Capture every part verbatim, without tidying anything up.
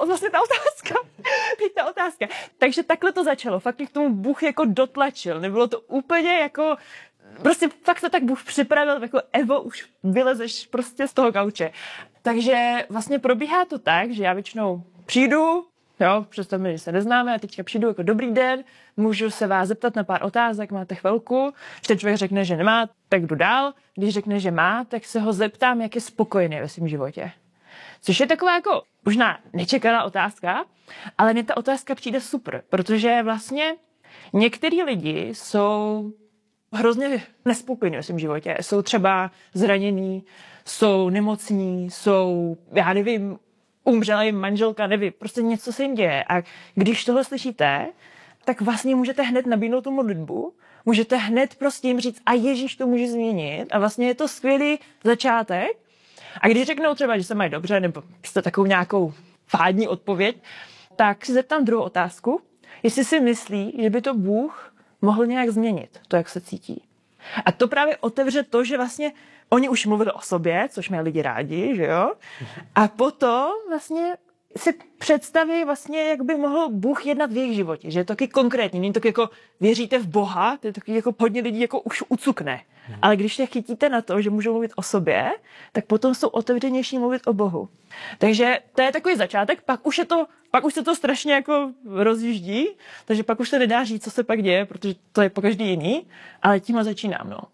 vlastně ta otázka. Teď ta otázka. Takže takhle to začalo. Fakt mě k tomu Bůh jako dotlačil. Nebylo to úplně jako... Prostě fakt se tak Bůh připravil, jako Evo, už vylezeš prostě z toho gauče. Takže vlastně probíhá to tak, že já většinou přijdu, jo, představme, že se neznáme, a teďka přijdu jako dobrý den, můžu se vás zeptat na pár otázek, máte chvilku. Když ten člověk řekne, že nemá, tak jdu dál. Když řekne, že má, tak se ho zeptám, jak je spokojený ve svém životě. Což je taková jako možná nečekaná otázka, ale mně ta otázka přijde super, protože vlastně některý lidi jsou hrozně nespokojení ve svém životě. Jsou třeba zranění, jsou nemocní, jsou, já nevím, umřela jim manželka, nevím, prostě něco se jim děje. A když tohle slyšíte, tak vlastně můžete hned nabídnout tu modlitbu, můžete hned prostě jim říct, a Ježíš to může změnit. A vlastně je to skvělý začátek. A když řeknou třeba, že se mají dobře, nebo prostě takovou nějakou fádní odpověď, tak si zeptám druhou otázku, jestli si myslí, že by to Bůh mohl nějak změnit, to, jak se cítí. A to právě otevře to, že vlastně oni už mluvili o sobě, což mají lidi rádi, že jo? A potom vlastně si představí vlastně, jak by mohl Bůh jednat v jejich životě, že je to taky konkrétní, není to jako věříte v Boha, to je taky jako hodně lidí jako už ucukne. Ale když se chytíte na to, že můžou mluvit o sobě, tak potom jsou otevřenější mluvit o Bohu. Takže to je takový začátek, pak už je to, pak už se to strašně jako rozjíždí, takže pak už se nedá říct, co se pak děje, protože to je po každý jiný, ale tímhle začínám, no.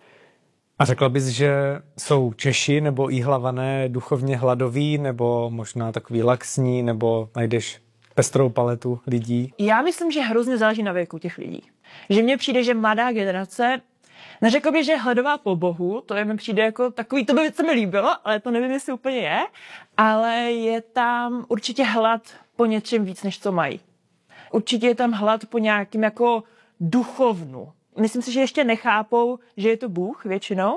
A řekla bys, že jsou Češi nebo Jihlavané duchovně hladoví, nebo možná takový laxní, nebo najdeš pestrou paletu lidí? Já myslím, že hrozně záleží na věku těch lidí. Že mně přijde, že mladá generace, neřekl bych, že je hladová po Bohu, to je mi přijde jako takový, to by se mi líbilo, ale to nevím, jestli úplně je, ale je tam určitě hlad po něčem víc, než co mají. Určitě je tam hlad po nějakým jako duchovnu. Myslím si, že ještě nechápou, že je to Bůh většinou,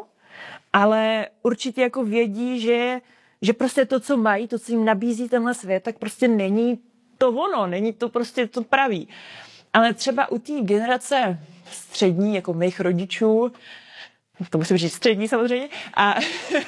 ale určitě jako vědí, že, že prostě to, co mají, to, co jim nabízí tenhle svět, tak prostě není to ono, není to prostě to pravý. Ale třeba u té generace střední, jako mých rodičů, to musím říct střední samozřejmě, a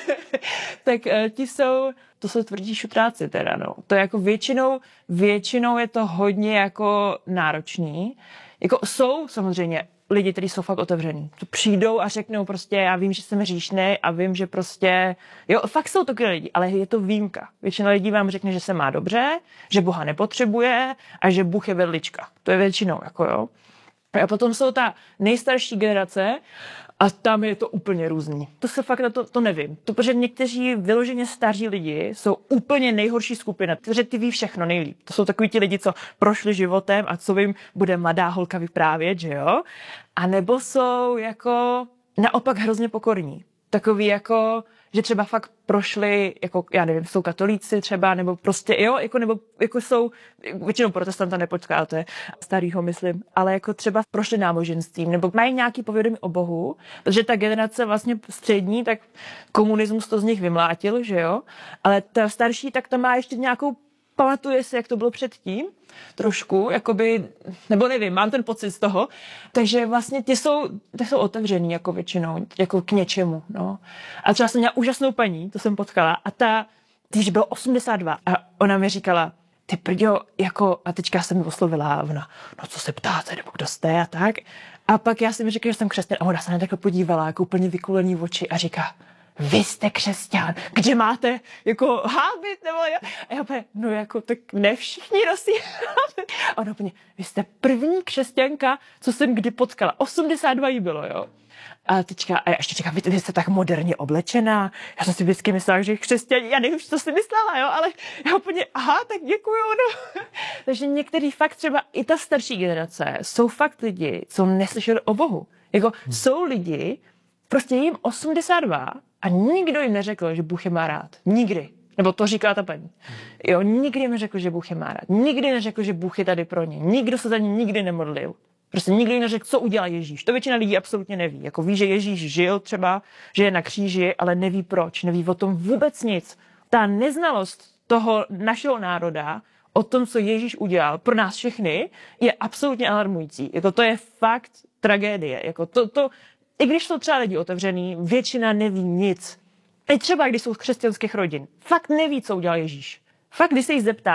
tak ti jsou, to jsou tvrdí šutráci teda, no. To je jako většinou, většinou je to hodně jako náročný. Jako jsou samozřejmě lidi, kteří jsou fakt otevřený. To přijdou a řeknou prostě, já vím, že jsem hříšnej a vím, že prostě, jo, fakt jsou takové lidi, ale je to výjimka. Většina lidí vám řekne, že se má dobře, že Boha nepotřebuje a že Bůh je vedlička. To je většinou, jako jo. A potom jsou ta nejstarší generace a tam je to úplně různý. To se fakt na to, to nevím. To, protože někteří vyloženě staří lidi jsou úplně nejhorší skupina, protože ty ví všechno nejlíp. To jsou takový ti lidi, co prošli životem a co jim bude mladá holka vyprávět, že jo? A nebo jsou jako naopak hrozně pokorní. Takový jako, že třeba fakt prošli, jako, já nevím, jsou katolíci třeba, nebo prostě, jo, jako, nebo jako jsou, většinou protestanta nepotkáte, starýho myslím, ale jako třeba prošli náboženstvím, nebo mají nějaký povědomí o Bohu, protože ta generace vlastně střední, tak komunismus to z nich vymlátil, že jo, ale ta starší, tak ta má ještě nějakou, pamatuje se, jak to bylo předtím, trošku, jakoby, nebo nevím, mám ten pocit z toho, takže vlastně ty jsou, ty jsou otevřený jako většinou, jako k něčemu, no. A třeba jsem měla úžasnou paní, to jsem potkala, a ta, když bylo osmdesát dva, a ona mi říkala, ty prďo, jako, a teďka jsem mi oslovila, a ona, no co se ptáte, nebo kdo jste, a tak. A pak já jsem mi říkala, že jsem křesťan, a ona se na takhle podívala, jako úplně vykulený oči, a říká, vy jste křesťan, kde máte jako hábit, nebo jo? A já úplně, no jako, tak ne všichni nosí hábit. A ona úplně, vy jste první křesťanka, co jsem kdy potkala. osmdesát dva jí bylo, jo. A teďka, a já ještě říkám, vy, vy jste tak moderně oblečená. Já jsem si vždycky myslela, že křesťaní, já nevím, co si myslela, jo, ale já úplně, aha, tak děkuju, no. Takže některý fakt třeba i ta starší generace jsou fakt lidi, co neslyšeli o Bohu. Jako hmm. jsou lidi, prostě jim osmdesát dva a nikdo jim neřekl, že Bůh je má rád. Nikdy. Nebo to říká ta paní. Jo, nikdy jim neřekl, že Bůh je má rád. Nikdy neřekl, že Bůh je tady pro ně. Nikdo se za ně nikdy nemodlil. Prostě nikdy jim neřekl, co udělal Ježíš. To většina lidí absolutně neví. Jako ví, že Ježíš žil třeba, že je na kříži, ale neví proč. Neví o tom vůbec nic. Ta neznalost toho našeho národa o tom, co Ježíš udělal pro nás všechny, je absolutně alarmující. Jako to je fakt tragédie. Jako to, to, i když jsou třeba lidi otevřený, většina neví nic. I třeba, když jsou z křesťanských rodin. Fakt neví, co udělal Ježíš. Fakt, když se jich zeptá,